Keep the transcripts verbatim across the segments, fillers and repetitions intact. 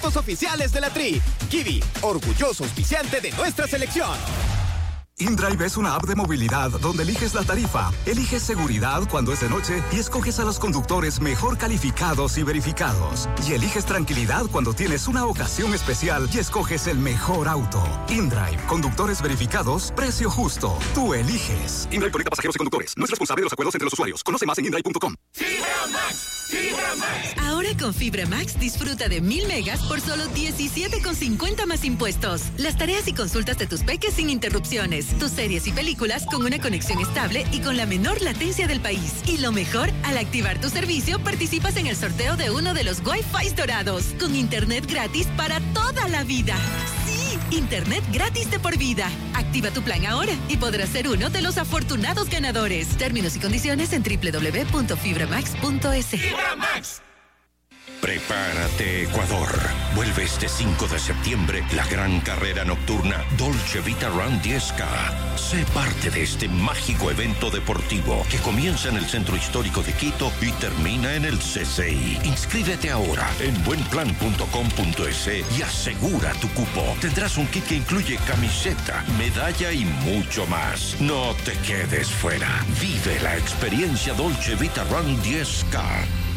productos oficiales de la Tri. Kiwi, orgulloso auspiciante de nuestra selección. InDrive es una app de movilidad donde eliges la tarifa, eliges seguridad cuando es de noche y escoges a los conductores mejor calificados y verificados. Y eliges tranquilidad cuando tienes una ocasión especial y escoges el mejor auto. InDrive, conductores verificados, precio justo. Tú eliges. InDrive conecta pasajeros y conductores. No es responsable de los acuerdos entre los usuarios. Conoce más en indrive punto com. Fibra Max, Fibra Max. Ahora con Fibra Max disfruta de mil megas por solo diecisiete con cincuenta más impuestos. Las tareas y consultas de tus peques sin interrupciones. Tus series y películas con una conexión estable y con la menor latencia del país. Y lo mejor, al activar tu servicio, participas en el sorteo de uno de los Wi-Fi dorados, con internet gratis para toda la vida. ¡Sí! Internet gratis de por vida. Activa tu plan ahora y podrás ser uno de los afortunados ganadores. Términos y condiciones en doble u doble u doble u punto fibra max punto es. Fibra Max. Prepárate, Ecuador. Vuelve este cinco de septiembre la gran carrera nocturna Dolce Vita Run diez K. Sé parte de este mágico evento deportivo que comienza en el Centro Histórico de Quito y termina en el C C I. Inscríbete ahora en buen plan punto com punto es y asegura tu cupo. Tendrás un kit que incluye camiseta, medalla y mucho más. No te quedes fuera. Vive la experiencia Dolce Vita Run diez K.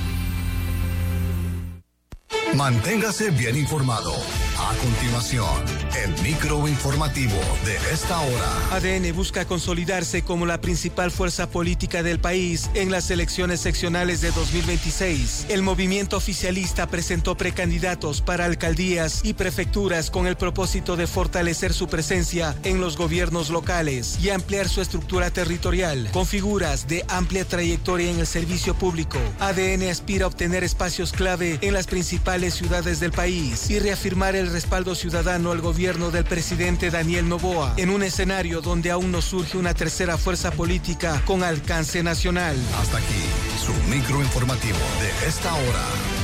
Manténgase bien informado. A continuación, el microinformativo de esta hora. A D N busca consolidarse como la principal fuerza política del país en las elecciones seccionales de dos mil veintiséis. El movimiento oficialista presentó precandidatos para alcaldías y prefecturas con el propósito de fortalecer su presencia en los gobiernos locales y ampliar su estructura territorial con figuras de amplia trayectoria en el servicio público. A D N aspira a obtener espacios clave en las principales ciudades del país y reafirmar el respaldo ciudadano al gobierno del presidente Daniel Noboa en un escenario donde aún no surge una tercera fuerza política con alcance nacional. Hasta aquí, su microinformativo de esta hora.